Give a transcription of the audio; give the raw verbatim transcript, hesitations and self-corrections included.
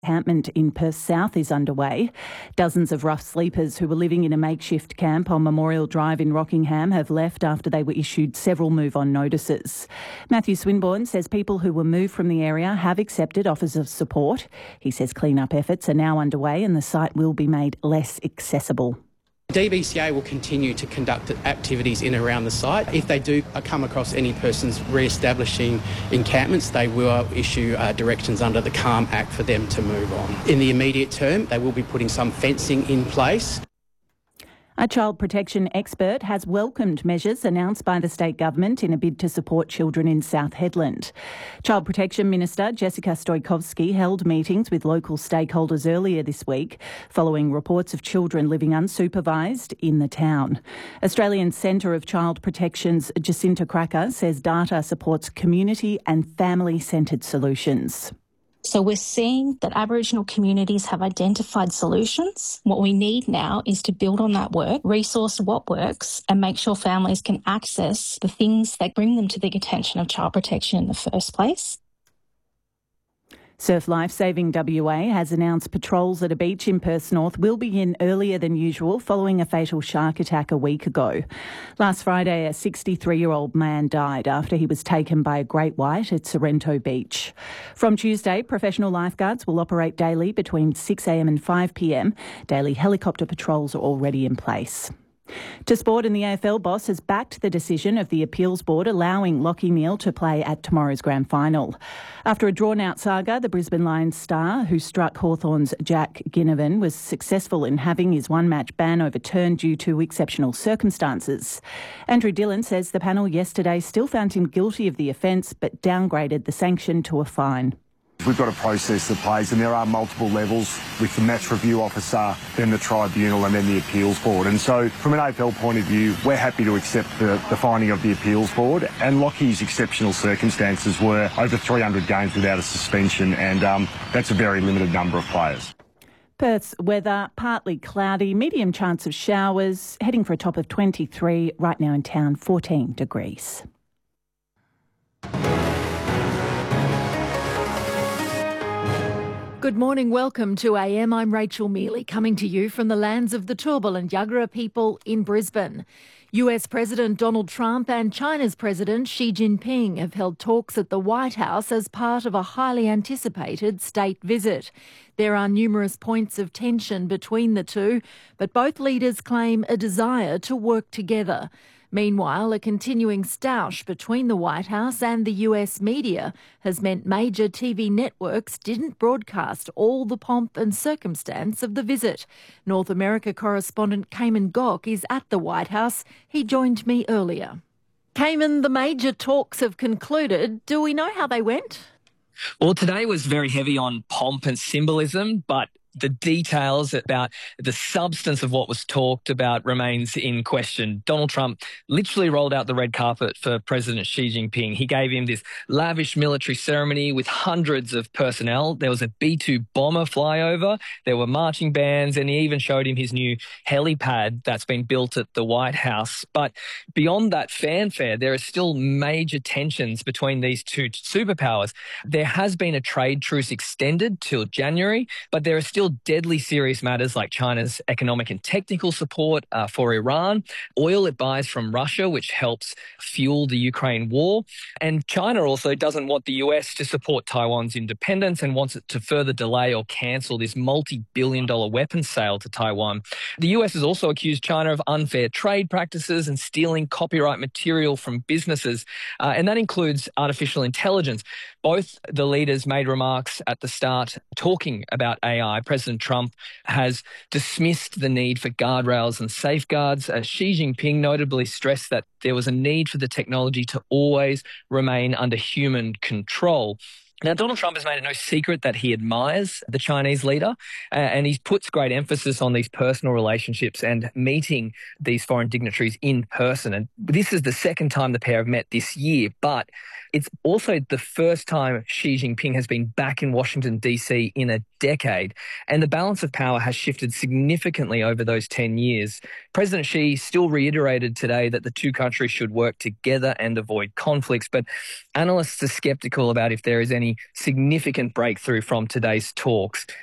Encampment in Perth South is underway. Dozens of rough sleepers who were living in a makeshift camp on Memorial Drive in Rockingham have left after they were issued several move-on notices. Matthew Swinburne says people who were moved from the area have accepted offers of support. He says clean-up efforts are now underway and the site will be made less accessible. D B C A will continue to conduct activities in and around the site. If they do come across any persons re-establishing encampments, they will issue uh, directions under the Calm Act for them to move on. In the immediate term, they will be putting some fencing in place. A child protection expert has welcomed measures announced by the state government in a bid to support children in South Hedland. Child Protection Minister Jessica Stoikovski held meetings with local stakeholders earlier this week following reports of children living unsupervised in the town. Australian Centre of Child Protection's Jacinta Cracker says data supports community and family-centred solutions. So we're seeing that Aboriginal communities have identified solutions. What we need now is to build on that work, resource what works, and make sure families can access the things that bring them to the attention of child protection in the first place. Surf Lifesaving W A has announced patrols at a beach in Perth North will begin earlier than usual following a fatal shark attack a week ago. Last Friday, a sixty-three-year-old man died after he was taken by a great white at Sorrento Beach. From Tuesday, professional lifeguards will operate daily between six a m and five p m. Daily helicopter patrols are already in place. To sport, and the A F L boss has backed the decision of the appeals board allowing Lachie Neale to play at tomorrow's grand final. After a drawn-out saga, the Brisbane Lions star, who struck Hawthorn's Jack Ginnivan, was successful in having his one-match ban overturned due to exceptional circumstances. Andrew Dillon says the panel yesterday still found him guilty of the offence but downgraded the sanction to a fine. We've got a process that plays, and there are multiple levels with the match review officer, then the tribunal and then the appeals board. And so from an A F L point of view, we're happy to accept the, the finding of the appeals board. And Lachie's exceptional circumstances were over three hundred games without a suspension, and um, that's a very limited number of players. Perth's weather, partly cloudy, medium chance of showers, heading for a top of twenty-three, right now in town, fourteen degrees. Good morning, welcome to A M. I'm Rachel Mealy, coming to you from the lands of the Turrbal and Yagara people in Brisbane. U S President Donald Trump and China's President Xi Jinping have held talks at the White House as part of a highly anticipated state visit. There are numerous points of tension between the two, but both leaders claim a desire to work together. Meanwhile, a continuing stoush between the White House and the U S media has meant major T V networks didn't broadcast all the pomp and circumstance of the visit. North America correspondent Cayman Gok is at the White House. He joined me earlier. Cayman, the major talks have concluded. Do we know how they went? Well, today was very heavy on pomp and symbolism, but the details about the substance of what was talked about remains in question. Donald Trump literally rolled out the red carpet for President Xi Jinping. He gave him this lavish military ceremony with hundreds of personnel. There was a B two bomber flyover. There were marching bands, and he even showed him his new helipad that's been built at the White House. But beyond that fanfare, there are still major tensions between these two superpowers. There has been a trade truce extended till January, but there are still deadly serious matters like China's economic and technical support uh, for Iran, oil it buys from Russia, which helps fuel the Ukraine war. And China also doesn't want the U S to support Taiwan's independence and wants it to further delay or cancel this multi-billion dollar weapons sale to Taiwan. The U S has also accused China of unfair trade practices and stealing copyright material from businesses, uh, and that includes artificial intelligence. Both the leaders made remarks at the start talking about A I. President Trump has dismissed the need for guardrails and safeguards. Uh, Xi Jinping notably stressed that there was a need for the technology to always remain under human control. Now, Donald Trump has made it no secret that he admires the Chinese leader, uh, and he puts great emphasis on these personal relationships and meeting these foreign dignitaries in person. And this is the second time the pair have met this year, but it's also the first time Xi Jinping has been back in Washington, D C in a decade, and the balance of power has shifted significantly over those ten years. President Xi still reiterated today that the two countries should work together and avoid conflicts, but Analysts are sceptical about if there is any significant breakthrough from today's talks.